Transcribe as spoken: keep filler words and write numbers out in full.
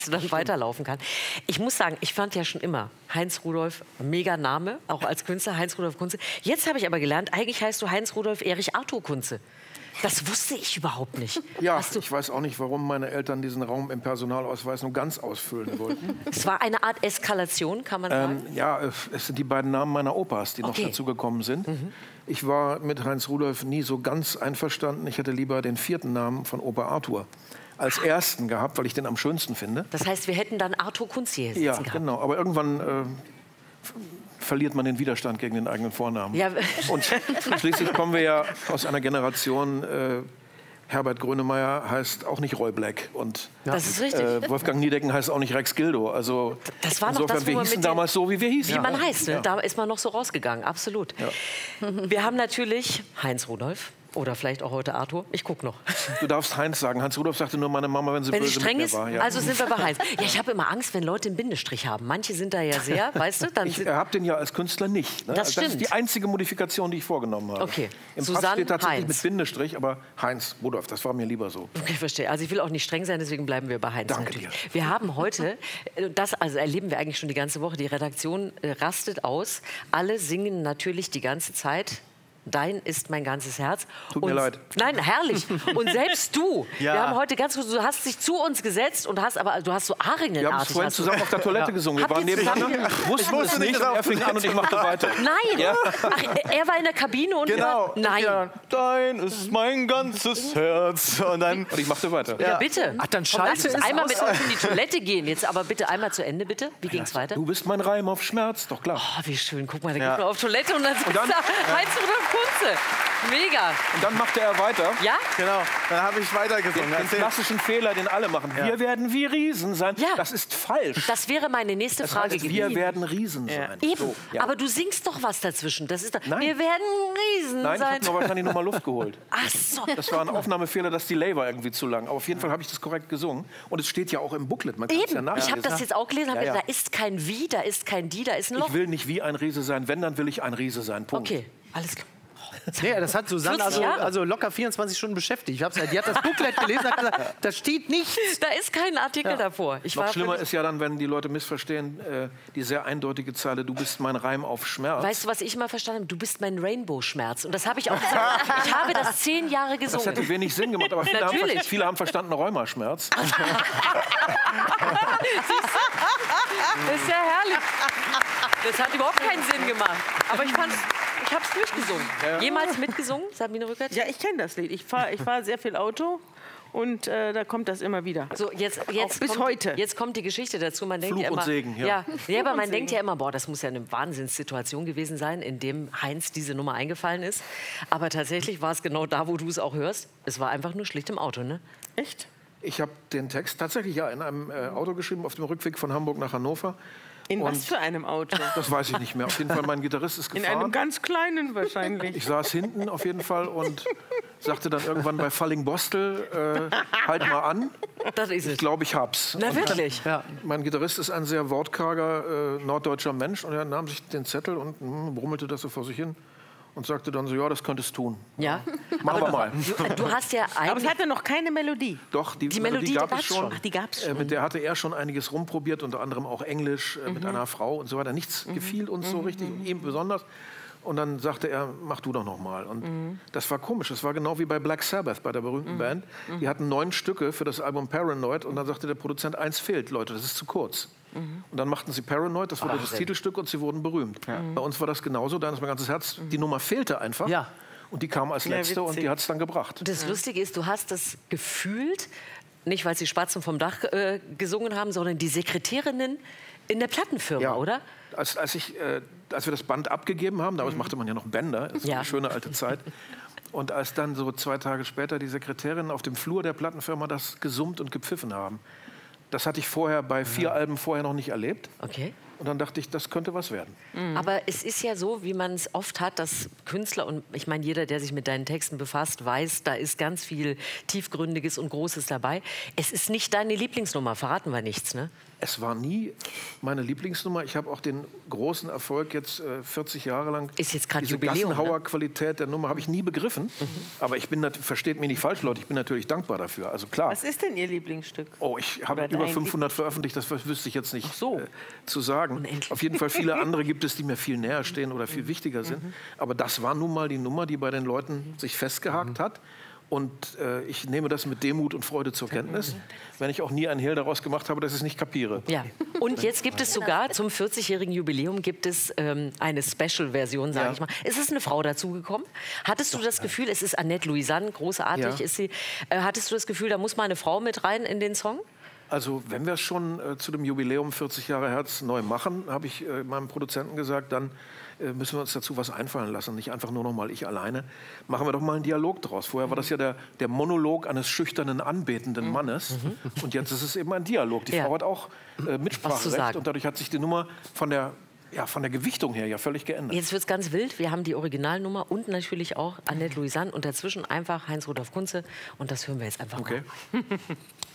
dann weiterlaufen kann. Ich muss sagen, ich fand ja schon immer Heinz Rudolf, mega Name, auch als Künstler, Heinz Rudolf Kunze. Jetzt habe ich aber gelernt, eigentlich heißt du Heinz Rudolf Erich Arthur Kunze. Das wusste ich überhaupt nicht. Ja, ich weiß auch nicht, warum meine Eltern diesen Raum im Personalausweis nur ganz ausfüllen wollten. Es war eine Art Eskalation, kann man sagen? Ähm, ja, es sind die beiden Namen meiner Opas, die okay. noch dazu gekommen sind. Mhm. Ich war mit Heinz Rudolf nie so ganz einverstanden. Ich hätte lieber den vierten Namen von Opa Arthur als ersten gehabt, weil ich den am schönsten finde. Das heißt, wir hätten dann Arthur Kunze hier sitzen Ja, gehabt. genau. Aber irgendwann äh, verliert man den Widerstand gegen den eigenen Vornamen. Ja. Und schließlich kommen wir ja aus einer Generation, äh, Herbert Grönemeyer heißt auch nicht Roy Black. Und das ist richtig. Äh, Wolfgang Niedecken heißt auch nicht Rex Gildo. Also das war insofern, noch das, wir hießen damals so, wie wir hießen. Wie ja. man heißt, ne? Ja. Da ist man noch so rausgegangen, absolut. Ja. Wir haben natürlich Heinz Rudolf. Oder vielleicht auch heute Arthur. Ich gucke noch. Du darfst Heinz sagen. Hans Rudolf sagte nur meine Mama, wenn sie wenn böse sie streng mit ist, mir war. Ja. Also sind wir bei Heinz. Ja, ich habe immer Angst, wenn Leute einen Bindestrich haben. Manche sind da ja sehr, weißt du? Dann ich habe den ja als Künstler nicht. Ne? Das stimmt. Das ist die einzige Modifikation, die ich vorgenommen habe. Okay. Im Susanne Pass steht tatsächlich Heinz. mit Bindestrich, aber Heinz Rudolf, das war mir lieber so. Okay, verstehe. Also ich will auch nicht streng sein, deswegen bleiben wir bei Heinz. Danke natürlich. dir. Wir haben heute, das also erleben wir eigentlich schon die ganze Woche, die Redaktion äh, rastet aus. Alle singen natürlich die ganze Zeit. Dein ist mein ganzes Herz. Tut und, mir leid. Nein, herrlich. Und selbst du, Ja. wir haben heute ganz kurz, du hast dich zu uns gesetzt und hast aber, du hast so Wir haben es Ahringenartig. vorhin hast du- zusammen auf der Toilette gesungen. Wir Habt waren ihr zusammen- nebeneinander, wussten wusste es nicht, nicht dass und er er fing an und ich machte weiter. Nein! Ja. Ach, er war in der Kabine und Genau. wir, nein. Ja, dein ist mein ganzes Herz. Und dann Und ich machte weiter. Ja, bitte. Ach, dann Komm, schalte lass uns es einmal aus. mit uns in die Toilette gehen. Jetzt aber bitte einmal zu Ende, bitte. Wie ging's weiter? Du bist mein Reim auf Schmerz, doch klar. Oh, wie schön. Guck mal, da Ja. geht man auf Toilette und dann sitzt dann- da Heinz Rudolf Kunze. Mega. Und dann machte er weiter. Ja? Genau, dann habe ich weitergesungen. Den Erzähl. klassischen Fehler, den alle machen. Wir werden wie Riesen sein. Ja. Das ist falsch. Das wäre meine nächste Das Frage heißt, gewesen. wir werden Riesen sein. Eben. So, ja. Aber du singst doch was dazwischen. Das ist doch, Nein. wir werden Riesen Nein, ich sein. habe mir wahrscheinlich nur mal Luft geholt. Ach so. Das war ein Aufnahmefehler, das Delay war irgendwie zu lang. Aber auf jeden Fall habe ich das korrekt gesungen. Und es steht ja auch im Booklet. Man kann es ja Eben. nachlesen. Ich habe das jetzt auch gelesen. Hab Ja, ja. gedacht, da ist kein Wie, da ist kein Die, da ist ein Loch. Ich will nicht wie ein Riese sein. Wenn, dann will ich ein Riese sein. Punkt. Okay, alles klar. Nee, das hat Susanne vierzig also, Jahre. also locker vierundzwanzig Stunden beschäftigt. Ich hab's, die hat das Booklet gelesen und hat gesagt, da steht nichts. Da ist kein Artikel davor. Ich Noch war schlimmer völlig- ist ja dann, wenn die Leute missverstehen, äh, die sehr eindeutige Zeile, du bist mein Reim auf Schmerz. Weißt du, was ich immer verstanden habe? Du bist mein Rainbow-Schmerz. Und das habe ich auch gesagt. Ich habe das zehn Jahre Das gesungen. hätte wenig Sinn gemacht, aber viele, haben, Natürlich. ver- viele haben verstanden Rheumaschmerz. Das ist ja herrlich. Das hat überhaupt keinen Sinn gemacht. Aber ich fand's, ich habe es durchgesungen. Jemals mitgesungen, Sabine Rückert? Ja, ich kenne das Lied. Ich fahre ich fahr sehr viel Auto und äh, da kommt das immer wieder. So, jetzt, jetzt Auch bis kommt, heute. Jetzt kommt die Geschichte dazu. Man denkt Fluch ja und immer, Segen, ja. ja, ja, aber man und denkt Segen. ja immer, boah, das muss ja eine Wahnsinnssituation gewesen sein, in dem Heinz diese Nummer eingefallen ist. Aber tatsächlich war es genau da, wo du es auch hörst. Es war einfach nur schlicht im Auto, ne? Echt? Ich habe den Text tatsächlich ja in einem äh, Auto geschrieben, auf dem Rückweg von Hamburg nach Hannover. In Und was für einem Auto? Das weiß ich nicht mehr. Auf jeden Fall, mein Gitarrist ist In gefahren. einem ganz kleinen wahrscheinlich. Ich saß hinten auf jeden Fall und sagte dann irgendwann bei Fallingbostel, äh, halt mal an. Das ist es. Ich glaube, ich hab's. Na Und wirklich? Ja. mein Gitarrist ist ein sehr wortkarger äh, norddeutscher Mensch und er nahm sich den Zettel und hm, brummelte das so vor sich hin und sagte dann so, ja, das könntest du tun. Ja. Machen wir mal. Du, du hast ja Aber es eigentlich... hatte noch keine Melodie. Doch, die, Die Melodie, gab die es gab's schon. schon. Ach, die gab's Äh, schon. mit der hatte er schon einiges rumprobiert, unter anderem auch Englisch äh, mit einer Frau und so weiter. Nichts gefiel uns so richtig, ihm besonders. Und dann sagte er, mach du doch noch mal. Und das war komisch. Das war genau wie bei Black Sabbath, bei der berühmten Band. Die hatten neun Stücke für das Album Paranoid. Und dann sagte der Produzent, eins fehlt, Leute, das ist zu kurz. Und dann machten sie Paranoid, das wurde das Titelstück und sie wurden berühmt. Bei uns war das genauso, da ist mein ganzes Herz. Die Nummer fehlte einfach. Ja. Und die kam als Ja, letzte und witzig. die hat es dann gebracht. Das Lustige ist, du hast das gefühlt, nicht weil sie Spatzen vom Dach äh, gesungen haben, sondern die Sekretärinnen in der Plattenfirma, Ja. oder? Als, als, ich, äh, als wir das Band abgegeben haben, damals machte man ja noch Bänder, das ist Ja. eine schöne alte Zeit. Und als dann so zwei Tage später die Sekretärinnen auf dem Flur der Plattenfirma das gesummt und gepfiffen haben, das hatte ich vorher bei vier Alben vorher noch nicht erlebt. Okay. Und dann dachte ich, das könnte was werden. Aber es ist ja so, wie man es oft hat, dass Künstler, und ich meine, jeder, der sich mit deinen Texten befasst, weiß, da ist ganz viel Tiefgründiges und Großes dabei. Es ist nicht deine Lieblingsnummer, verraten wir nichts, ne? Es war nie meine Lieblingsnummer. Ich habe auch den großen Erfolg jetzt äh, vierzig Jahre lang. Ist jetzt gerade Diese Jubiläum, Gassenhauer-Qualität der Nummer habe ich nie begriffen. Mhm. Aber ich bin, nat- versteht mich nicht falsch, Leute, ich bin natürlich dankbar dafür. Also klar. Was ist denn Ihr Lieblingsstück? Oh, ich habe Oder über dein fünfhundert veröffentlicht, das wüsste ich jetzt nicht Ach so. äh, zu sagen. Unendlich. Auf jeden Fall viele andere gibt es, die mir viel näher stehen oder viel wichtiger sind. Aber das war nun mal die Nummer, die bei den Leuten sich festgehakt hat. Und äh, ich nehme das mit Demut und Freude zur Kenntnis, wenn ich auch nie einen Hehl daraus gemacht habe, dass ich es nicht kapiere. Ja. Und jetzt gibt es sogar zum vierzigjährigen Jubiläum gibt es ähm, eine Special-Version, sage Ja. ich mal. Ist es eine Frau dazugekommen? Hattest du das Gefühl, es ist Annette Louisanne, großartig Ja. ist sie. Äh, hattest du das Gefühl, da muss mal eine Frau mit rein in den Song? Also wenn wir es schon äh, zu dem Jubiläum vierzig Jahre Herz neu machen, habe ich äh, meinem Produzenten gesagt, dann äh, müssen wir uns dazu was einfallen lassen. Nicht einfach nur noch mal ich alleine. Machen wir doch mal einen Dialog draus. Vorher war das ja der, der Monolog eines schüchternen, anbetenden Mannes. Und jetzt ist es eben ein Dialog. Die Ja. Frau hat auch äh, Was zu Mitspracherecht. sagen. Und dadurch hat sich die Nummer von der, ja, von der Gewichtung her ja völlig geändert. Jetzt wird es ganz wild. Wir haben die Originalnummer und natürlich auch Annette Louisanne und dazwischen einfach Heinz-Rudolf Kunze. Und das hören wir jetzt einfach Okay. mal.